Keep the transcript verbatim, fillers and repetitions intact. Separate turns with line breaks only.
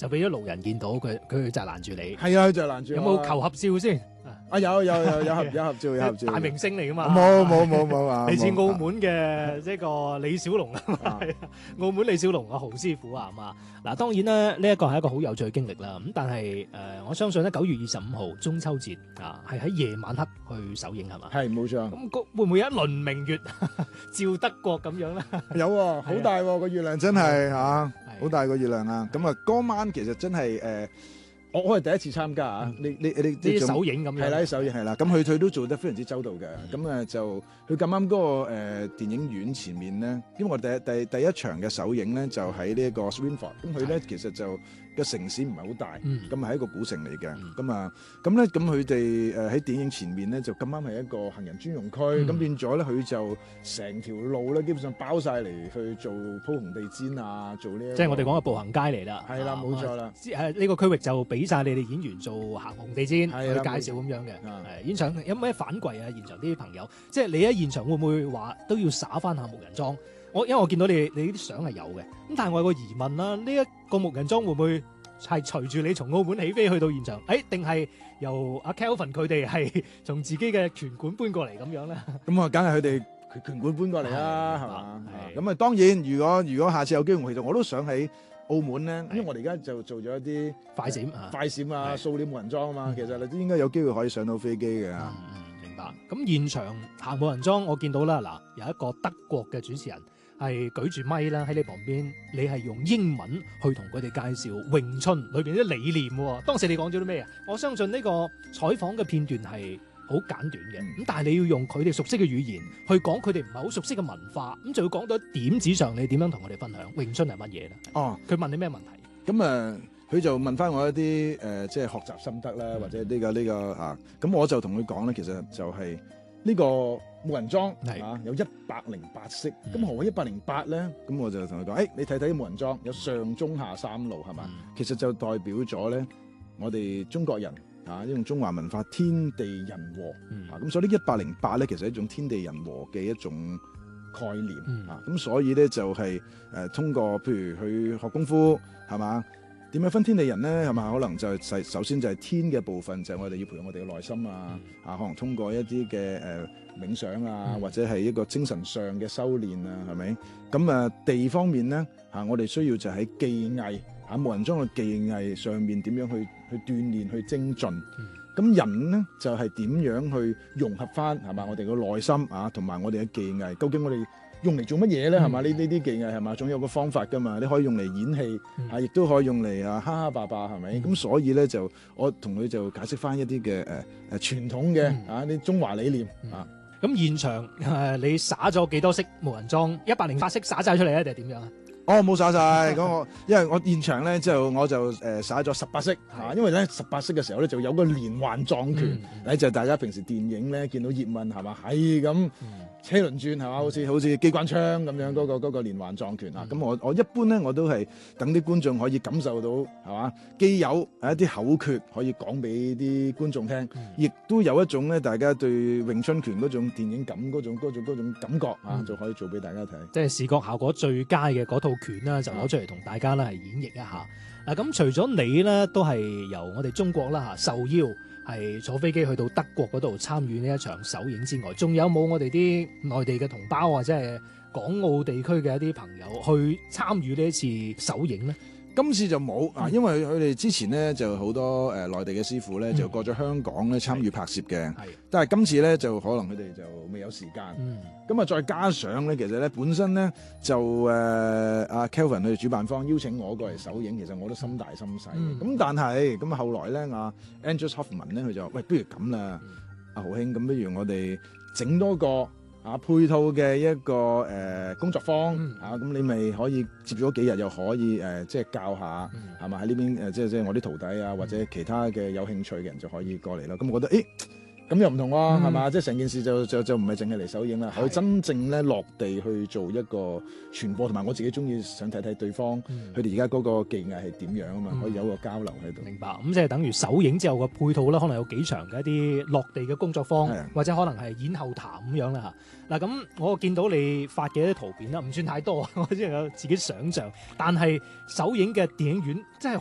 就俾咗路人見到佢，佢就攔住你。
係啊，佢就攔住。
有冇求合照先？
啊有有有有合有合照有合照。
大明星嚟噶嘛？
冇冇冇冇啊！
嚟自澳門嘅呢個李小龍啊，澳門李小龍啊，豪師傅啊，係嘛？嗱，當然啦，呢一個係一個好有趣嘅經歷啦。咁但係誒、呃，我相信咧九月二十五號中秋節啊，係喺夜晚黑去首映係嘛？
係冇錯。
咁會唔會有一輪明月照德國咁樣咧？
有喎，好大喎個月亮真係嚇，好大個月亮啊！咁啊，嗰晚其實真係誒。我我係第一次參加啊！你你你
啲首映咁樣，
係啦，啲首映係啦。咁佢佢都做得非常之周到嘅。咁誒就佢咁啱嗰個誒電影院前面咧，因為我第一第第一場嘅首映咧就喺呢一個 Swinford。咁佢咧其實就個城市唔係好大，咁係一個古城嚟嘅。咁啊咁咧咁佢哋誒喺電影前面咧就咁啱係一個行人專用區，咁變咗咧佢就成條路咧基本上包晒嚟去做鋪紅地氈啊，做呢。
即係我哋講嘅步行街嚟啦。
係啦，冇錯啦。
誒呢個區域就俾晒你哋演員做行紅地氈去介紹咁樣嘅。誒現場有咩反饋啊？現場啲朋友，即係你喺現場會唔會話都要灑翻下木人樁？我因為我見到你你啲相係有嘅，咁但係我有個疑問啦，呢一個木人樁會唔會係隨住你從澳門起飛去到現場？誒定係由阿 Kelvin 佢哋係從自己嘅拳館搬過嚟咁樣咧？
咁啊，梗係佢哋拳館搬過嚟啦，係嘛？咁啊，當然如果如果下次有機會，其實我都想喺澳門咧，因為我哋而家就做咗一啲
快閃、
快閃啊、掃臉無人樁啊嘛，其實你都應該有機會可以上到飛機嘅。
嗯嗯，明白。咁現場行無人樁，我見到啦，嗱有一個德國嘅主持人係舉住咪啦喺你旁邊，你係用英文去同佢哋介紹詠春裏邊啲理念喎。當時你講咗啲咩啊？我相信呢個採訪嘅片段係好簡短嘅，咁、嗯、但係你要用佢哋熟悉嘅語言去講佢哋唔係好熟悉嘅文化，咁就要講到點子上，你點樣同我哋分享詠春係乜嘢咧？哦，佢問你咩問題？
咁啊，佢就問翻我一啲誒、呃，即係學習心得啦，嗯、或者呢、呢個呢、呢個啊，咁我就同佢講咧，其實就係呢個木人樁啊，有一百零八式。咁、嗯、何謂一百零八咧？咁我就同佢講，誒、欸，你睇睇木人樁有上中下三路係嘛、嗯？其實就代表咗咧，我哋中國人。啊！呢種中華文化天地人和、嗯、啊，咁所以呢一百零八咧，其實係一種天地人和嘅一種概念、嗯、啊，咁所以咧就係、是、誒、呃、通過譬如去學功夫係嘛，點樣分天地人咧係嘛？可能就係首先就係天嘅部分，就係、是、我哋要培養我哋嘅內心啊、嗯，啊可能通過一啲嘅誒冥想啊、嗯，或者係一個精神上嘅修練啊，係咪？咁啊地方面咧啊，我哋需要就喺技藝。啊！無人樁嘅技藝上面點樣去去鍛鍊、去精進？咁、嗯、人咧就係、是、點樣去融合翻係嘛？我哋嘅內心啊，同埋我哋嘅技藝，究竟我哋用嚟做乜嘢咧？係、嗯、嘛？呢呢啲技藝係嘛？總有個方法㗎嘛？你可以用嚟演戲，嗯、啊，亦都可以用嚟啊，哈哈霸霸係咪？咁、嗯、所以咧就我同佢就解釋翻一啲嘅誒誒傳統嘅、嗯、啊啲中華理念、嗯、啊。
咁現場誒、呃、你灑咗幾多式無人樁？一百零八式灑晒出嚟咧，定係點樣啊？
哦，冇灑晒，咁我因為我現場咧就我就誒灑咗十八式嚇，因為咧十八式嘅時候咧就有個連環撞拳，咧、嗯、就係、大家平時電影咧見到葉問係嘛係咁車輪轉係嘛，好似好似機關槍咁樣嗰、嗰個嗰、嗰個連環撞拳啊，咁、嗯、我我一般咧我都係等啲觀眾可以感受到係嘛，既有一啲口訣可以講俾啲觀眾聽，亦、嗯、都有一種咧大家對詠春拳嗰種電影感嗰種嗰種嗰種感覺啊、嗯，就可以做俾大家睇，
即係視覺效果最佳嘅嗰套拳啦，就攞出嚟同大家咧係演繹一下。嗱，咁除咗你咧，都係由我哋中國啦嚇受邀係坐飛機去到德國嗰度參與呢一場首映之外，仲有冇我哋啲內地嘅同胞或者係港澳地區嘅一啲朋友去參與呢一次首映咧？
今次就冇啊，因為佢哋之前咧就好多誒內、呃、地嘅師傅咧就過咗香港咧參與拍攝嘅，但係今次咧就可能佢哋就未有時間。咁啊，再加上咧，其實咧本身咧就誒阿、呃、Kelvin 佢哋主辦方邀請我過嚟首映，其實我都心大心細。咁、嗯、但係咁後來咧，阿 Andreas Hoffmann 咧佢就話喂，不如咁啦，阿、嗯、豪兄，咁不如我哋整多個。啊，配套嘅一個誒、呃、工作坊、嗯、啊，咁你咪可以接咗幾日，又可以誒、呃、即係教下，係嘛喺呢邊誒，即係即係我啲徒弟啊、嗯，或者其他嘅有興趣嘅人就可以過嚟啦。咁我覺得，誒咁又唔同喎、啊，係、嗯、嘛？即係成件事就就就唔係淨係嚟首映啦，可以真正咧落地去做一個傳播，同埋我自己中意想睇睇對方佢哋而家嗰個技藝係點樣啊嘛、嗯，可以有個交流喺度。
明白，咁即係等於首映之後個配套啦，可能有幾場嘅一啲落地嘅工作坊，或者可能係演後談咁樣啦嚇。嗱，咁我見到你發嘅啲圖片啦，唔算太多，我只能夠自己想像。但係首映嘅電影院真係